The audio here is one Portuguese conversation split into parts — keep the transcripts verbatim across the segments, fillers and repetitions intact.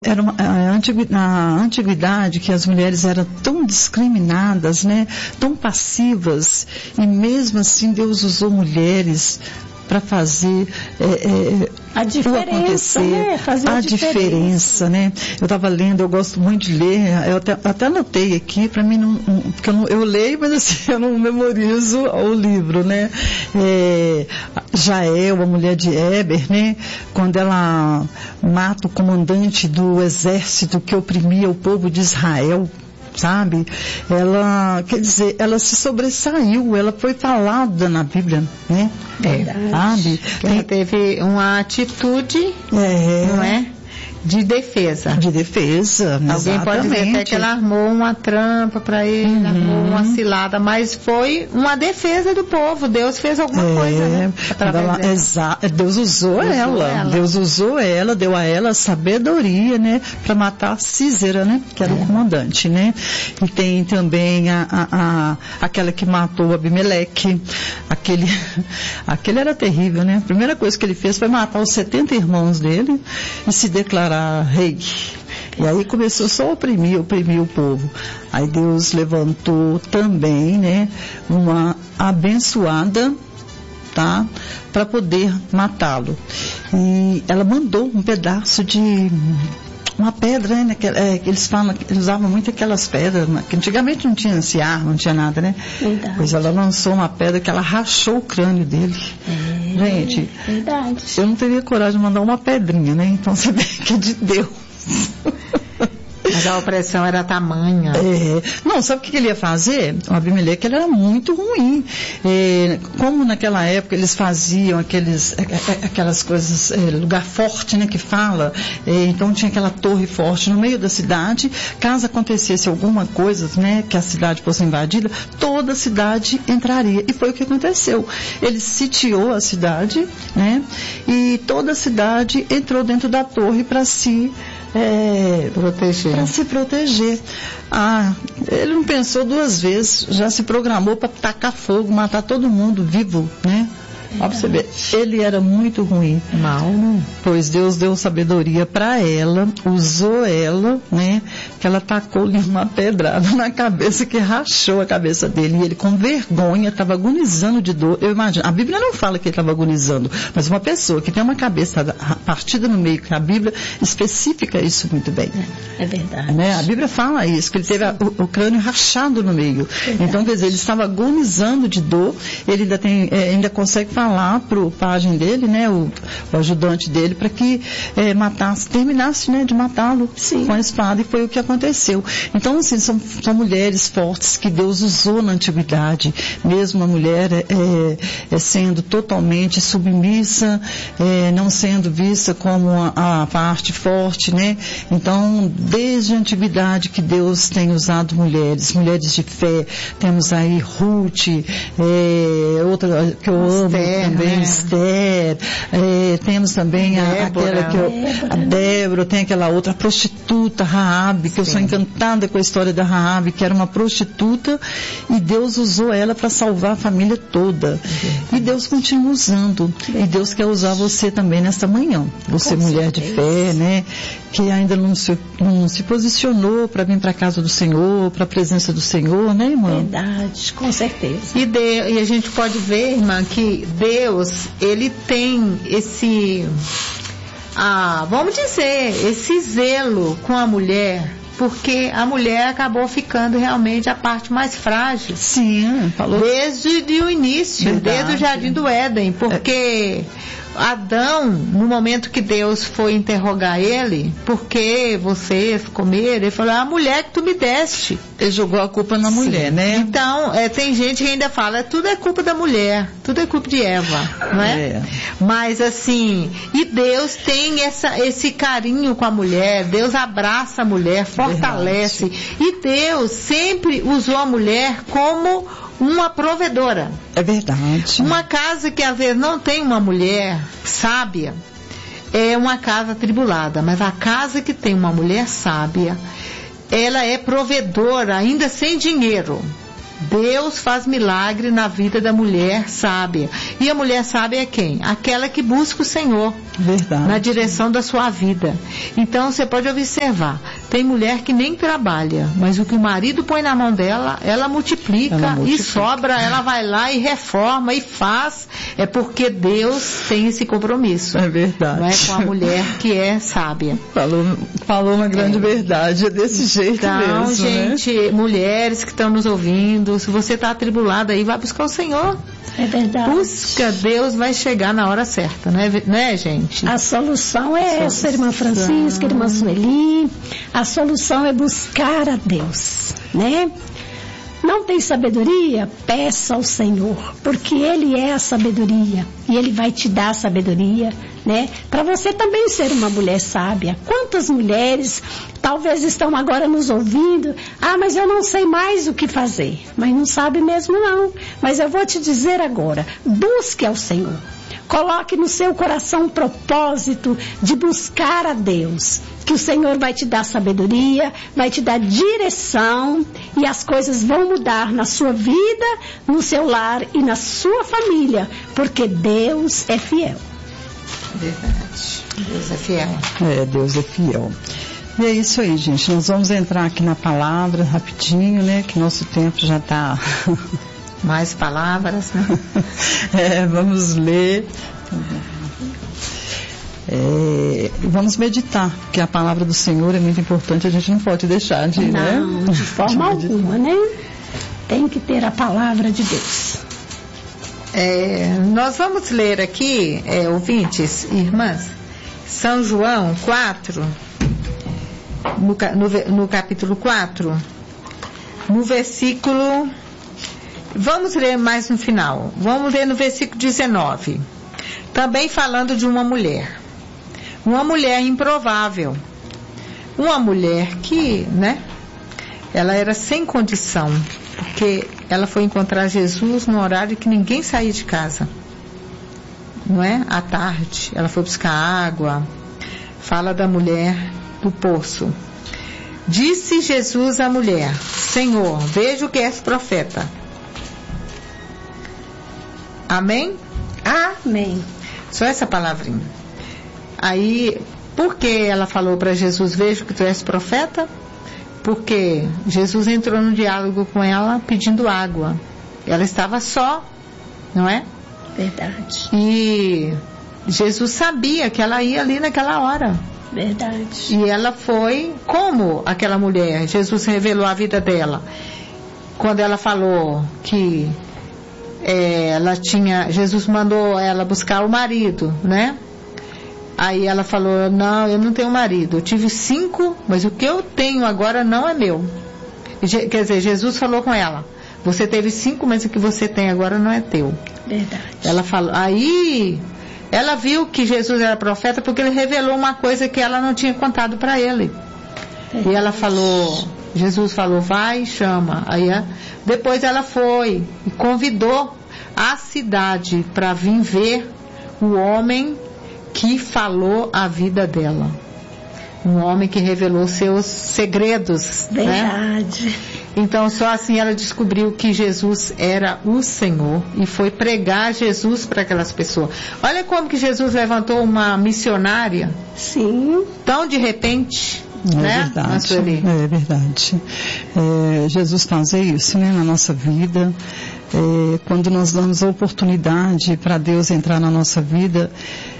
Era uma, a antigu, na antiguidade, que as mulheres eram tão discriminadas, né, tão passivas, e mesmo assim Deus usou mulheres para fazer é, é, a diferença, o acontecer, né? Fazer a, a diferença. diferença, né? Eu estava lendo, eu gosto muito de ler, eu até, até anotei aqui, para mim, não, não, porque eu, não, eu leio, mas assim, eu não memorizo o livro, né? É, Jael, a mulher de Eber, né? Quando ela mata o comandante do exército que oprimia o povo de Israel, sabe? Ela, quer dizer, ela se sobressaiu, ela foi falada na Bíblia, né? É, sabe? Que ela teve uma atitude, é, não é? De defesa. De defesa, Alguém exatamente. pode dizer até que ela armou uma trampa para ele, uhum. armou uma cilada, mas foi uma defesa do povo. Deus fez alguma é, coisa, né? Ela, exa- Deus usou, usou ela. ela. Deus usou ela, deu a ela sabedoria, né? Para matar Císera, né? Que era é. o comandante, né? E tem também a, a, a, aquela que matou Abimeleque. Aquele, aquele era terrível, né? A primeira coisa que ele fez foi matar os setenta irmãos dele e se declarar rei. E aí começou só a oprimir, oprimir o povo. Aí Deus levantou também, né, uma abençoada, tá, para poder matá-lo. E ela mandou um pedaço de uma pedra, né, que, é, que eles falam, eles usavam muito aquelas pedras, que antigamente não tinha esse ar, não tinha nada, né? Verdade. Pois ela lançou uma pedra que ela rachou o crânio dele. É, gente, verdade. Eu não teria coragem de mandar uma pedrinha, né? Então você vê que é de Deus. Mas a opressão era tamanha. É, não, sabe o que ele ia fazer? O Abimeleque, ele era muito ruim. É, como naquela época eles faziam aqueles, aquelas coisas, é, lugar forte, né, que fala. É, então tinha aquela torre forte no meio da cidade. Caso acontecesse alguma coisa, né, que a cidade fosse invadida, toda a cidade entraria. E foi o que aconteceu. Ele sitiou a cidade, né, e toda a cidade entrou dentro da torre para se É, proteger. Para se proteger. Ah, ele não pensou duas vezes, já se programou para tacar fogo, matar todo mundo vivo, né? Ó, pra você ver, ele era muito ruim. Mal, né? Pois Deus deu sabedoria para ela, usou ela, né? Que ela tacou-lhe uma pedrada na cabeça que rachou a cabeça dele. E ele, com vergonha, estava agonizando de dor. Eu imagino, a Bíblia não fala que ele estava agonizando, mas uma pessoa que tem uma cabeça partida no meio, que a Bíblia especifica isso muito bem. É verdade. Né? A Bíblia fala isso, que ele teve a, o, o crânio rachado no meio. Verdade. Então, quer dizer, ele estava agonizando de dor, ele ainda, tem, é, ainda consegue falar para o pajem dele, né, o, o ajudante dele, para que é, matasse, terminasse, né, de matá-lo com a espada, e foi o que aconteceu. Então, assim, são, são mulheres fortes que Deus usou na antiguidade, mesmo a mulher é, é, sendo totalmente submissa, é, não sendo vista como a, a parte forte, né? Então, desde a antiguidade que Deus tem usado mulheres, mulheres de fé, temos aí Ruth, é, outra que eu amo, também, é. Esther, é, temos também a, aquela que eu, a Débora, tem aquela outra prostituta, Raabe, que Sim. eu sou encantada com a história da Raabe, que era uma prostituta, e Deus usou ela para salvar a família toda. É. E Deus continua usando. É. E Deus quer usar você também nesta manhã. Você, com mulher certeza. De fé, né? Que ainda não se, não se posicionou para vir para a casa do Senhor, para a presença do Senhor, né, irmã? Verdade, com certeza. E, de, e a gente pode ver, irmã, que Deus, ele tem esse, ah, vamos dizer, esse zelo com a mulher, porque a mulher acabou ficando realmente a parte mais frágil. Sim, falou. Desde o início, Verdade. Desde o Jardim do Éden, porque Adão, no momento que Deus foi interrogar ele, por que vocês comeram? Ele falou, a mulher que tu me deste. Ele jogou a culpa na Sim. mulher, né? Então, é, tem gente que ainda fala, tudo é culpa da mulher, tudo é culpa de Eva, não é? é. Mas assim, e Deus tem essa, esse carinho com a mulher, Deus abraça a mulher, fortalece. Verdade. E Deus sempre usou a mulher como uma provedora. É verdade. Uma casa que às vezes não tem uma mulher sábia é uma casa atribulada, mas a casa que tem uma mulher sábia, ela é provedora ainda sem dinheiro. Deus faz milagre na vida da mulher sábia. E a mulher sábia é quem? Aquela que busca o Senhor. Verdade. Na direção da sua vida. Então você pode observar, tem mulher que nem trabalha, mas o que o marido põe na mão dela, ela multiplica, ela multiplica. E sobra, ela vai lá e reforma e faz. É porque Deus tem esse compromisso. É verdade. Não é com a mulher que é sábia. Falou, falou uma grande é. verdade, é desse jeito então, mesmo. Então, gente, né? mulheres que estão nos ouvindo, se você está atribulada aí, vai buscar o Senhor. É verdade. Busca, Deus vai chegar na hora certa, né, né gente? A solução é solução. essa, irmã Francisca, irmã Sueli. A solução é buscar a Deus, né? Não tem sabedoria? Peça ao Senhor, porque Ele é a sabedoria e Ele vai te dar a sabedoria, né? Para você também ser uma mulher sábia. Quantas mulheres talvez estão agora nos ouvindo? Ah, mas eu não sei mais o que fazer. Mas não sabe mesmo não. Mas eu vou te dizer agora, busque ao Senhor. Coloque no seu coração um propósito de buscar a Deus, que o Senhor vai te dar sabedoria, vai te dar direção e as coisas vão mudar na sua vida, no seu lar e na sua família, porque Deus é fiel. Verdade, Deus é fiel. É, Deus é fiel. E é isso aí, gente, nós vamos entrar aqui na palavra rapidinho, né, que nosso tempo já está... Mais palavras, né? É, vamos ler. É, vamos meditar, porque a palavra do Senhor é muito importante, a gente não pode deixar de, não, né? de forma alguma, né? Tem que ter a palavra de Deus. É, nós vamos ler aqui, é, ouvintes, irmãs, São João quatro, no, no, no capítulo quatro, no versículo... Vamos ler mais no final. Vamos ler no versículo dezenove. Também falando de uma mulher. Uma mulher improvável. Uma mulher que, né? Ela era sem condição. Porque ela foi encontrar Jesus no horário que ninguém saía de casa. Não é? À tarde. Ela foi buscar água. Fala da mulher do poço. Disse Jesus à mulher: Senhor, vejo que és profeta. Amém? Amém. Só essa palavrinha. Aí, por que ela falou para Jesus, vejo que tu és profeta? Porque Jesus entrou no diálogo com ela pedindo água. Ela estava só, não é? Verdade. E Jesus sabia que ela ia ali naquela hora. Verdade. E ela foi, como aquela mulher, Jesus revelou a vida dela. Quando ela falou que É, ela tinha, Jesus mandou ela buscar o marido, né? Aí ela falou, não, eu não tenho marido, eu tive cinco, mas o que eu tenho agora não é meu. Quer dizer, Jesus falou com ela, você teve cinco, mas o que você tem agora não é teu. Verdade. Ela falou, aí ela viu que Jesus era profeta porque ele revelou uma coisa que ela não tinha contado para ele. Verdade. E ela falou, Jesus falou, vai, chama. Aí, depois ela foi e convidou a cidade para vir ver o homem que falou a vida dela. Um homem que revelou seus segredos. Verdade. Né? Então, só assim ela descobriu que Jesus era o Senhor e foi pregar Jesus para aquelas pessoas. Olha como que Jesus levantou uma missionária. Sim. Tão de repente. É, né? verdade, é verdade. É, Jesus faz isso, né, na nossa vida. É, quando nós damos a oportunidade para Deus entrar na nossa vida,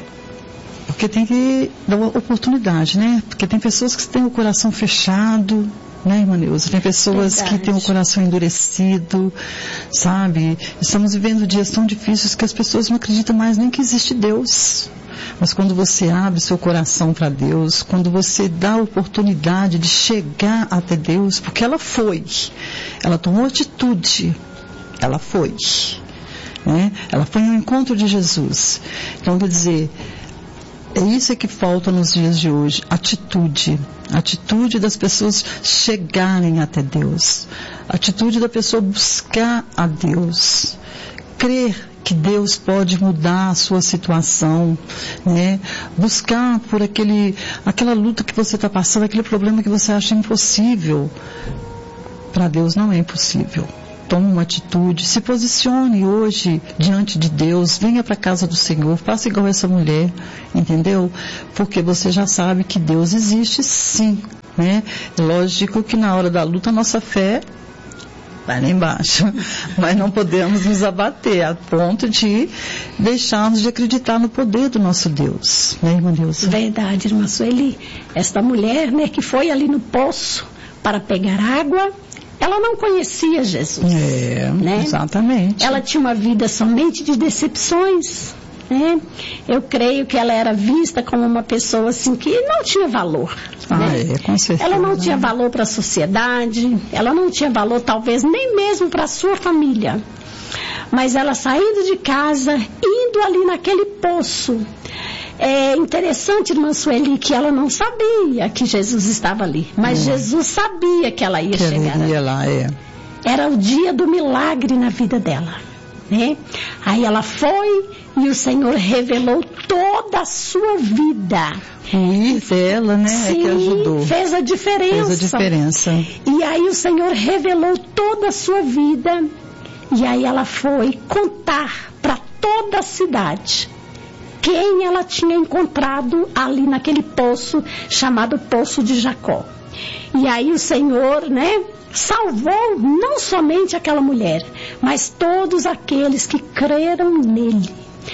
porque tem que dar oportunidade, né? Porque tem pessoas que têm o coração fechado, né, irmã Neuza? Tem pessoas verdade. Que têm o coração endurecido, sabe? Estamos vivendo dias tão difíceis que as pessoas não acreditam mais nem que existe Deus. Mas quando você abre seu coração para Deus, quando você dá a oportunidade de chegar até Deus, porque ela foi, ela tomou atitude, ela foi, né? Ela foi ao encontro de Jesus. Então, quer dizer, é isso que falta nos dias de hoje, atitude, atitude das pessoas chegarem até Deus, atitude da pessoa buscar a Deus, crer que Deus pode mudar a sua situação, né? Buscar por aquele, aquela luta que você está passando, aquele problema que você acha impossível. Para Deus não é impossível. tome uma atitude, se posicione hoje diante de Deus, venha para a casa do Senhor, faça igual essa mulher, entendeu? Porque você já sabe que Deus existe sim, né? Lógico que na hora da luta a nossa fé vai lá embaixo, mas não podemos nos abater a ponto de deixarmos de acreditar no poder do nosso Deus, né, irmã Deus? Verdade, irmã Sueli. Esta mulher, né, que foi ali no poço para pegar água, ela não conhecia Jesus. É, né? Exatamente. Ela tinha uma vida somente de decepções, né? Eu creio que ela era vista como uma pessoa assim que não tinha valor. Ah, né? é, com certeza. Ela não tinha valor para a sociedade, ela não tinha valor talvez nem mesmo para a sua família. Mas ela saindo de casa, indo ali naquele poço. É interessante, irmã Sueli, que ela não sabia que Jesus estava ali. Mas é. Jesus sabia que ela ia que chegar ela ia lá, é. Era o dia do milagre na vida dela. Né? Aí ela foi e o Senhor revelou toda a sua vida. O ir dela, né? Sim, é que ajudou. Fez a diferença. Fez a diferença. E aí o Senhor revelou toda a sua vida. E aí ela foi contar para toda a cidade quem ela tinha encontrado ali naquele poço chamado Poço de Jacó. E aí o Senhor, né, salvou não somente aquela mulher, mas todos aqueles que creram nele,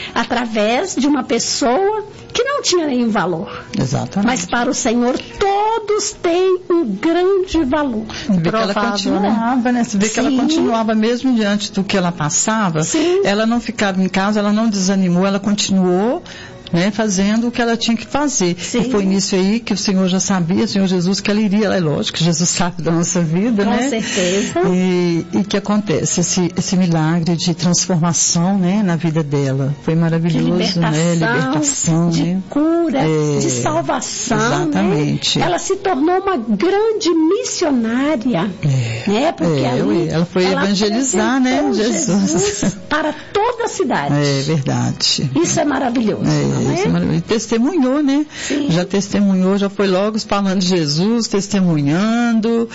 através de uma pessoa que não tinha nenhum valor. Exatamente. Mas para o Senhor todos têm um grande valor. Você vê que ela continuava, né? Você vê que ela continuava mesmo diante do que ela passava. Sim. Ela não ficava em casa, ela não desanimou, ela continuou, né, fazendo o que ela tinha que fazer. Sim. E foi nisso aí que o Senhor já sabia, o Senhor Jesus, que ela iria, é lógico, Jesus sabe da nossa vida, com né? Com certeza. E o que acontece? Esse, esse milagre de transformação, né, na vida dela. Foi maravilhoso, de libertação, né? Libertação, de né? cura, é, de salvação. Exatamente. Né? Ela se tornou uma grande missionária. É, né? Porque é, ali, ela foi ela evangelizar, né, Jesus? Jesus para toda a cidade. É verdade. Isso é maravilhoso. É, não é? Isso é maravilhoso. E testemunhou, né? Sim. Já testemunhou, já foi logo falando de Jesus, testemunhando.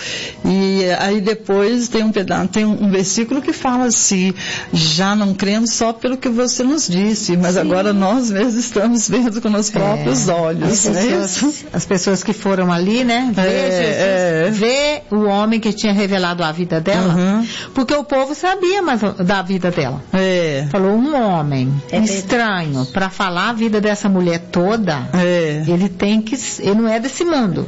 E aí depois tem um pedaço, tem um versículo que fala assim: já não cremos só pelo que você nos disse, mas Sim. agora nós mesmos estamos vendo com os próprios é, olhos. As pessoas, as pessoas que foram ali, né? Ver é, Jesus, é. ver o homem que tinha revelado a vida dela, uhum. porque o povo sabia mais da vida dela. É. Falou, um homem é estranho para falar a vida dessa mulher toda, é. ele tem que, ele não é desse mundo.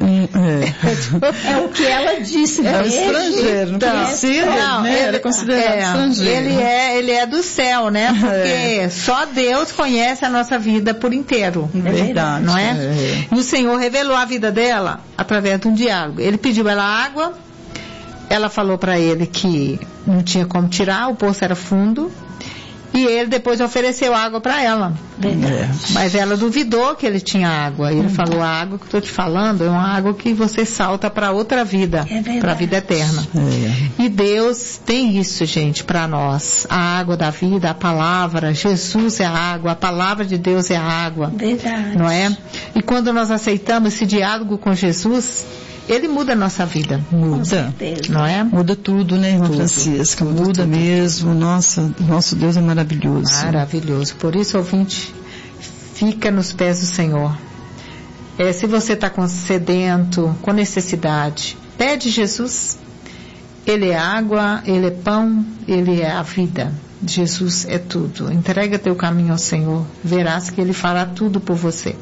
É, é o que ela disse. É um estrangeiro, não então, precisa, não, né? Ele é considerado é, estrangeiro. Ele é, ele é do céu, né? Porque é. só Deus conhece a nossa vida por inteiro. É verdade. Não é? é? E o Senhor revelou a vida dela através de um diálogo. Ele pediu ela água, ela falou para ele que não tinha como tirar, o poço era fundo. E ele depois ofereceu água para ela. É. Mas ela duvidou que ele tinha água. E ele uhum. falou, a água que eu estou te falando é uma água que você salta para outra vida, é para a vida eterna. É. E Deus tem isso, gente, para nós. A água da vida, a palavra, Jesus é a água, a palavra de Deus é a água. Verdade. Não é? E quando nós aceitamos esse diálogo com Jesus, ele muda a nossa vida. Muda. Não é? Muda tudo, né, irmã tudo. Francisca? Muda, muda mesmo. Nossa, nosso Deus é maravilhoso. Maravilhoso. Por isso, ouvinte, fica nos pés do Senhor. É, se você está com sedento, com necessidade, pede Jesus. Ele é água, Ele é pão, Ele é a vida. Jesus é tudo. Entrega teu caminho ao Senhor. Verás que Ele fará tudo por você.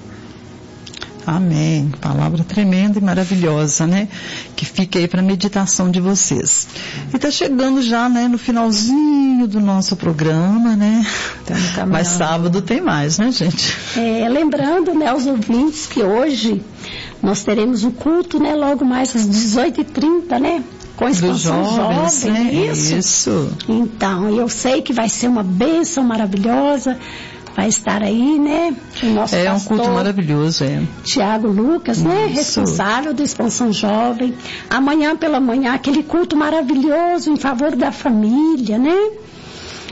Amém. Palavra tremenda e maravilhosa, né? Que fica aí para meditação de vocês. E está chegando já, né, no finalzinho do nosso programa, né? Mas sábado tem mais, né, gente? É, lembrando, né, aos ouvintes que hoje nós teremos o culto, né, logo mais às dezoito e trinta, né? Com a expansão jovens, jovem, né? isso? Isso. Então, eu sei que vai ser uma bênção maravilhosa. Vai estar aí, né? O nosso é pastor, um culto maravilhoso, é. Tiago Lucas, Isso. né? Responsável do Expansão Jovem. Amanhã pela manhã, aquele culto maravilhoso em favor da família, né?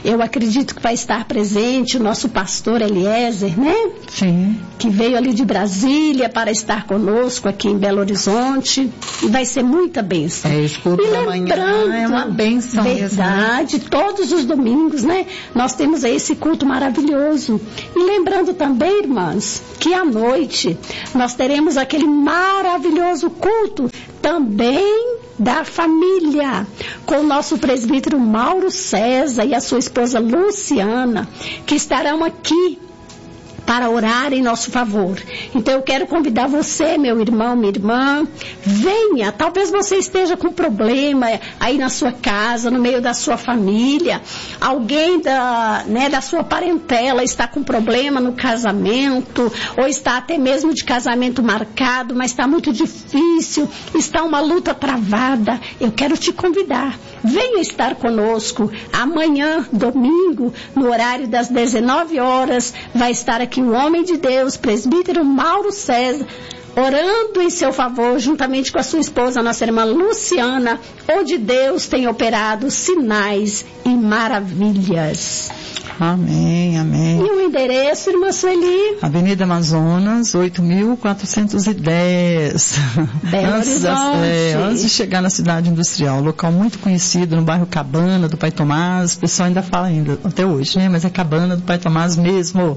Eu acredito que vai estar presente o nosso pastor Eliezer, né? Sim. Que veio ali de Brasília para estar conosco aqui em Belo Horizonte. E vai ser muita bênção. É, o culto da manhã é uma bênção. Verdade, mesmo, né? Todos os domingos, né? Nós temos aí esse culto maravilhoso. E lembrando também, irmãs, que à noite nós teremos aquele maravilhoso culto também da família, com o nosso presbítero Mauro César e a sua esposa Luciana, que estarão aqui para orar em nosso favor. Então eu quero convidar você, meu irmão, minha irmã, venha. Talvez você esteja com problema aí na sua casa, no meio da sua família. Alguém da, né, da sua parentela está com problema no casamento, ou está até mesmo de casamento marcado, mas está muito difícil, está uma luta travada. Eu quero te convidar. Venha estar conosco. Amanhã, domingo, no horário das dezenove horas, vai estar aqui o homem de Deus, presbítero Mauro César, orando em seu favor, juntamente com a sua esposa, a nossa irmã Luciana, onde Deus tem operado sinais e maravilhas. Amém, amém. E o endereço, irmã Sueli? Avenida Amazonas, oito mil quatrocentos e dez. Belo antes, da, é, antes de chegar na cidade industrial, local muito conhecido no bairro Cabana do Pai Tomás. O pessoal ainda fala ainda, até hoje, né? Mas é Cabana do Pai Tomás mesmo.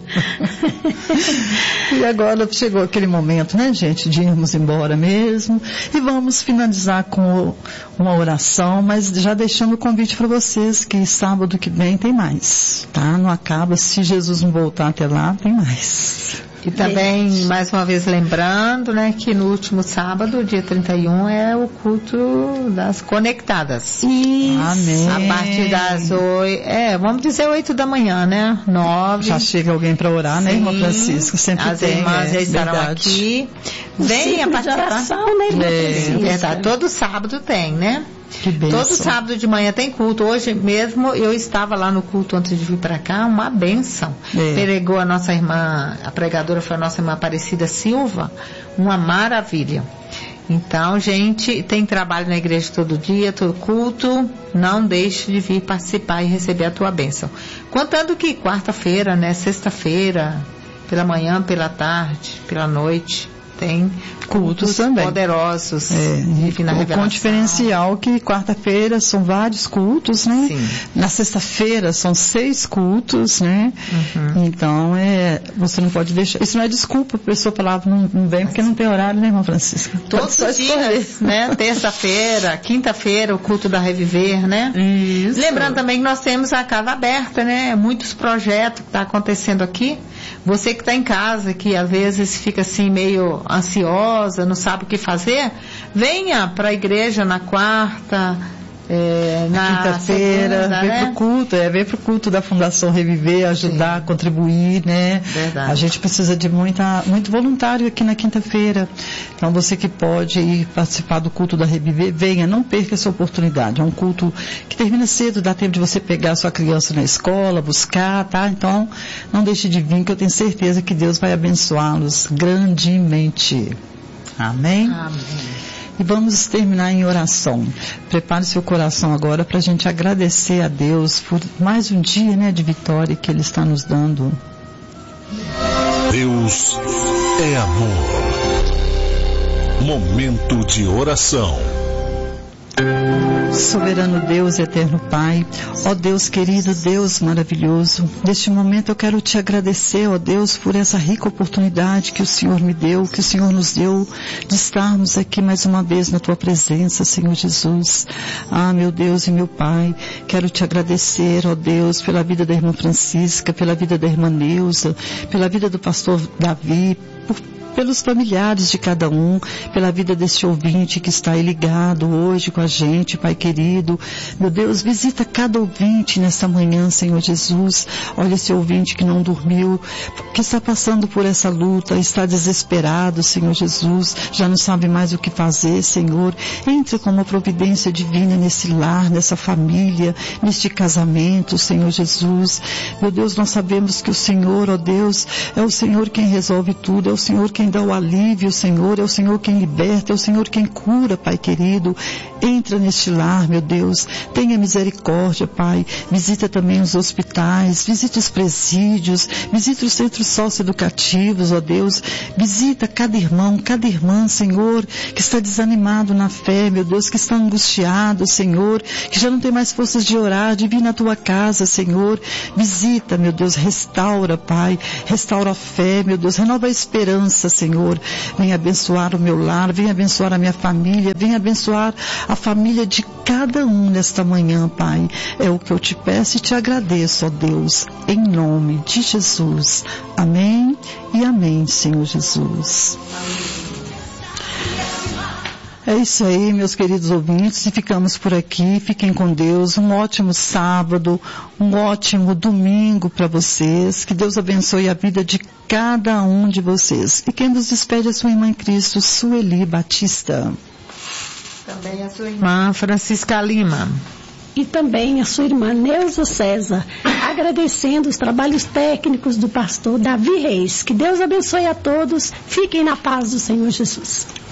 E agora chegou aquele momento, né, gente, de irmos embora mesmo. E vamos finalizar com uma oração, mas já deixando o convite para vocês que sábado que vem tem mais, tá? Não acaba, se Jesus não voltar até lá, tem mais. E também, mais uma vez lembrando, né, que no último sábado, dia trinta e um, é o culto das conectadas. Isso. Amém. A partir das oito, é, vamos dizer oito da manhã, né? Nove. Já chega alguém para orar, né, irmã Francisca? Sempre As tem, irmãs é, já estarão verdade. aqui. Um Venha participar. de oração, né, irmã É, Francisca? Verdade, todo sábado tem, né? Que bênção. Todo sábado de manhã tem culto. Hoje mesmo eu estava lá no culto antes de vir para cá, uma bênção. É. Pregou a nossa irmã, a pregadora foi a nossa irmã Aparecida Silva, uma maravilha. Então, gente, tem trabalho na igreja todo dia, todo culto, não deixe de vir participar e receber a tua bênção. Contando que quarta-feira, né, sexta-feira, pela manhã, pela tarde, pela noite, tem cultos, cultos também poderosos. É, Divina Revelação. com diferencial que quarta-feira são vários cultos, né? Sim. Na sexta-feira são seis cultos, né? Uhum. Então, é, você não pode deixar. Isso não é desculpa, a pessoa falava, não, não vem porque não tem horário, né, irmã Francisca? Todos os dias, né? Terça-feira, quinta-feira, o culto da Reviver, né? Isso. Lembrando também que nós temos a casa aberta, né? Muitos projetos que estão acontecendo aqui. Você que está em casa, que às vezes fica assim meio ansiosa, não sabe o que fazer, venha para a igreja na quarta, é, na quinta-feira, segunda, vem né? pro culto, é, vem pro culto da Fundação Reviver, ajudar, Sim. contribuir, né? Verdade. A gente precisa de muita, muito voluntário aqui na quinta-feira. Então você que pode ir participar do culto da Reviver, venha, não perca essa oportunidade. É um culto que termina cedo, dá tempo de você pegar a sua criança na escola, buscar, tá? Então, não deixe de vir, que eu tenho certeza que Deus vai abençoá-los grandemente. Amém? Amém. E vamos terminar em oração. Prepare seu coração agora para a gente agradecer a Deus por mais um dia, né, de vitória que Ele está nos dando. Deus é amor. Momento de oração. Soberano Deus, eterno Pai, ó Deus querido, Deus maravilhoso, neste momento eu quero te agradecer, ó Deus, por essa rica oportunidade que o Senhor me deu, que o Senhor nos deu, de estarmos aqui mais uma vez na Tua presença, Senhor Jesus. Ah, meu Deus e meu Pai, quero te agradecer, ó Deus, pela vida da irmã Francisca, pela vida da irmã Neuza, pela vida do pastor Davi, por pelos familiares de cada um, pela vida deste ouvinte que está aí ligado hoje com a gente, Pai querido. Meu Deus, visita cada ouvinte nesta manhã, Senhor Jesus. Olha esse ouvinte que não dormiu, que está passando por essa luta, está desesperado, Senhor Jesus, já não sabe mais o que fazer, Senhor. Entre com uma providência divina nesse lar, nessa família, neste casamento, Senhor Jesus. Meu Deus, nós sabemos que o Senhor, ó Deus, é o Senhor quem resolve tudo, é o Senhor quem dá o alívio, Senhor, é o Senhor quem liberta, é o Senhor quem cura, Pai querido. Entra neste lar, lar, meu Deus. Tenha misericórdia, Pai. Visita também os hospitais, visita os presídios, visita os centros socioeducativos, ó Deus. Visita cada irmão, cada irmã, Senhor, que está desanimado na fé, meu Deus, que está angustiado, Senhor, que já não tem mais forças de orar, de vir na tua casa, Senhor. Visita, meu Deus, restaura, Pai, restaura a fé, meu Deus, renova a esperança, Senhor. Venha abençoar o meu lar, venha abençoar a minha família, venha abençoar a família de cada um nesta manhã, Pai. É o que eu te peço e te agradeço, ó Deus, em nome de Jesus. Amém e amém, Senhor Jesus. É isso aí, meus queridos ouvintes, e ficamos por aqui. Fiquem com Deus. Um ótimo sábado, um ótimo domingo para vocês. Que Deus abençoe a vida de cada um de vocês. E quem nos despede é a sua irmã em Cristo, Sueli Batista. Também a sua irmã Francisca Lima. E também a sua irmã Neuza César, agradecendo os trabalhos técnicos do pastor Davi Reis. Que Deus abençoe a todos. Fiquem na paz do Senhor Jesus.